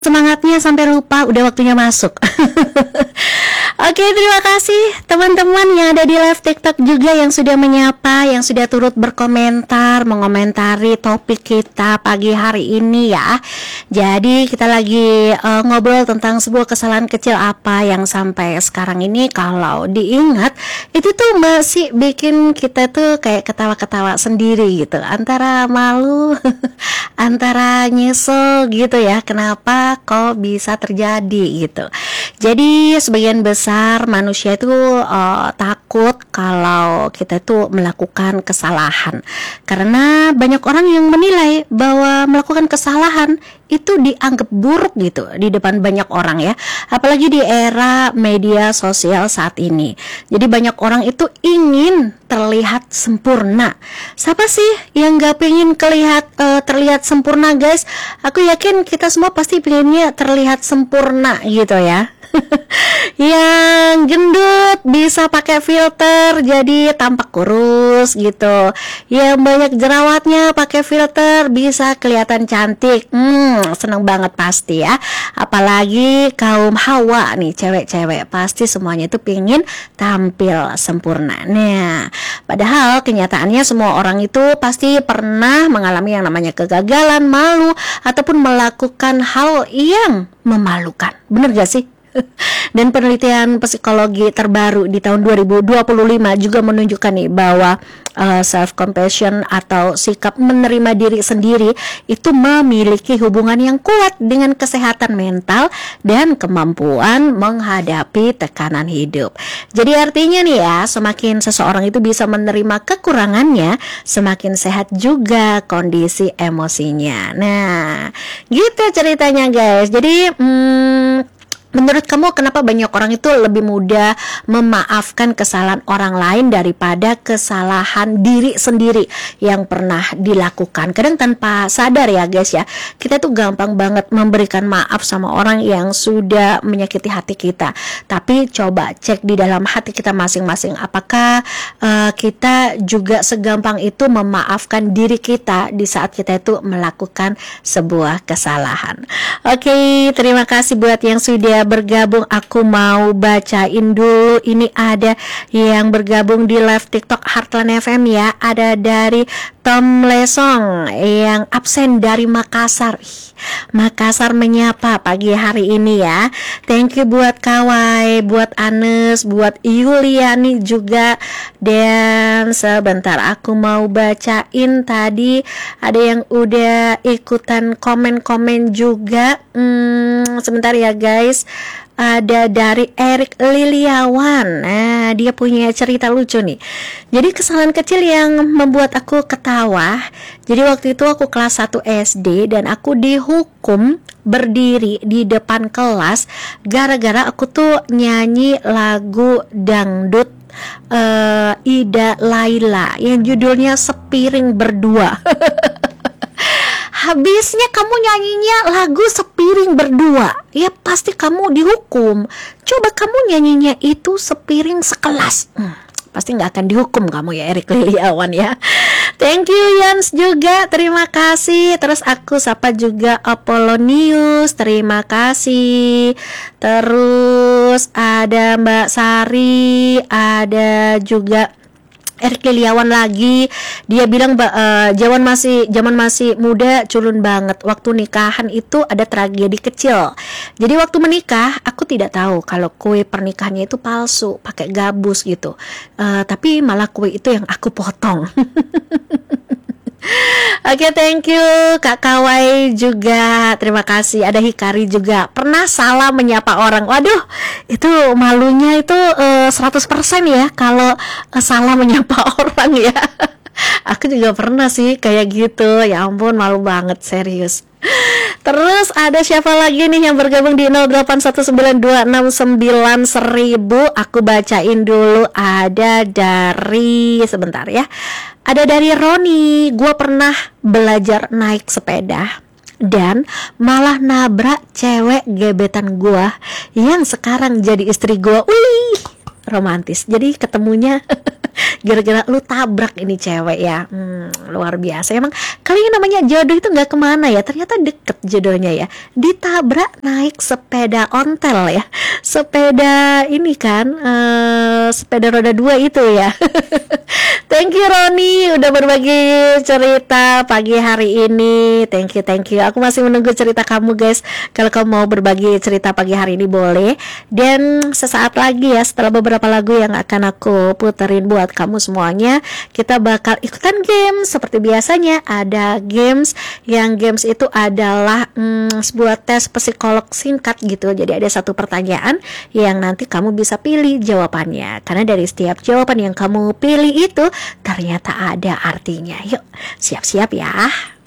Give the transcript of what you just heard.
Semangatnya sampai lupa udah waktunya masuk. Oke, terima kasih teman-teman yang ada di live TikTok juga yang sudah menyapa, yang sudah turut berkomentar, mengomentari topik kita pagi hari ini ya. Jadi kita lagi ngobrol tentang sebuah kesalahan kecil apa yang sampai sekarang ini kalau diingat itu tuh masih bikin kita tuh kayak ketawa-ketawa sendiri gitu, antara malu antara nyesel gitu ya, kenapa kok bisa terjadi gitu. Jadi sebagian besar manusia itu takut kalau kita tuh melakukan kesalahan, karena banyak orang yang menilai bahwa melakukan kesalahan itu dianggap buruk gitu di depan banyak orang ya, apalagi di era media sosial saat ini. Jadi banyak orang itu ingin terlihat sempurna. Siapa sih yang gak pengen terlihat sempurna, guys? Aku yakin kita semua pasti pengennya terlihat sempurna gitu ya. Yang gendut bisa pakai filter jadi tampak kurus gitu. Yang banyak jerawatnya pakai filter bisa kelihatan cantik. Seneng banget pasti ya. Apalagi kaum hawa nih, cewek-cewek pasti semuanya itu pengen tampil sempurna. Nah, padahal kenyataannya semua orang itu pasti pernah mengalami yang namanya kegagalan, malu, ataupun melakukan hal yang memalukan. Bener gak sih? Dan penelitian psikologi terbaru di tahun 2025 juga menunjukkan nih bahwa self compassion atau sikap menerima diri sendiri itu memiliki hubungan yang kuat dengan kesehatan mental dan kemampuan menghadapi tekanan hidup. Jadi artinya nih ya, semakin seseorang itu bisa menerima kekurangannya, semakin sehat juga kondisi emosinya. Nah, gitu ceritanya guys. Jadi menurut kamu kenapa banyak orang itu lebih mudah memaafkan kesalahan orang lain daripada kesalahan diri sendiri yang pernah dilakukan? Kadang tanpa sadar ya guys ya, kita tuh gampang banget memberikan maaf sama orang yang sudah menyakiti hati kita. Tapi coba cek di dalam hati kita masing-masing, apakah kita juga segampang itu memaafkan diri kita di saat kita itu melakukan sebuah kesalahan. Oke, terima kasih buat yang sudah bergabung. Aku mau bacain dulu. Ini ada yang bergabung di live TikTok Heartland FM ya. Ada dari Tom Lesong yang absen dari Makassar. Makassar menyapa pagi hari ini ya. Thank you buat Kawai, buat Anes, buat Yuliani juga. Dan sebentar aku mau bacain, tadi ada yang udah ikutan komen-komen juga. Sebentar ya guys. Ada dari Erik Liliawan. Nah, dia punya cerita lucu nih. Jadi kesalahan kecil yang membuat aku ketawa. Jadi waktu itu aku kelas 1 SD dan aku dihukum berdiri di depan kelas gara-gara aku tuh nyanyi lagu dangdut Ida Laila yang judulnya Sepiring Berdua. Habisnya kamu nyanyinya lagu Sepiring Berdua, ya pasti kamu dihukum. Coba kamu nyanyinya itu Sepiring Sekelas, pasti gak akan dihukum kamu ya, Erik Liliawan ya. Thank you Yans juga, terima kasih. Terus aku sapa juga Apolonius, terima kasih. Terus ada Mbak Sari, ada juga Erik Liliawan lagi. Dia bilang zaman masih muda culun banget. Waktu nikahan itu ada tragedi kecil. Jadi waktu menikah aku tidak tahu kalau kue pernikahannya itu palsu, pakai gabus gitu. Tapi malah kue itu yang aku potong. Oke, thank you Kak Kawai juga, terima kasih. Ada Hikari juga, pernah salah menyapa orang. Waduh, itu malunya itu 100% ya kalau salah menyapa orang ya. Aku juga pernah sih kayak gitu. Ya ampun, malu banget, serius. Terus ada siapa lagi nih yang bergabung di 0819269000. Aku bacain dulu. Ada dari, sebentar ya, ada dari Roni. Gue pernah belajar naik sepeda dan malah nabrak cewek gebetan gue yang sekarang jadi istri gue. Wih, romantis. Jadi ketemunya Gara-gara lu tabrak ini cewek ya. Luar biasa. Emang kali ini namanya jodoh itu gak kemana ya. Ternyata deket jodohnya ya. Ditabrak naik sepeda ontel ya. Sepeda ini kan sepeda roda 2 itu ya. Thank you Roni udah berbagi cerita pagi hari ini. Thank you. Aku masih menunggu cerita kamu guys. Kalau kamu mau berbagi cerita pagi hari ini boleh. Dan sesaat lagi ya, setelah beberapa lagu yang akan aku puterin buat kamu semuanya, kita bakal ikutan games. Seperti biasanya ada games. Yang games itu adalah sebuah tes psikolog singkat gitu. Jadi ada satu pertanyaan yang nanti kamu bisa pilih jawabannya. Karena dari setiap jawaban yang kamu pilih itu ternyata ada artinya. Yuk, siap-siap ya.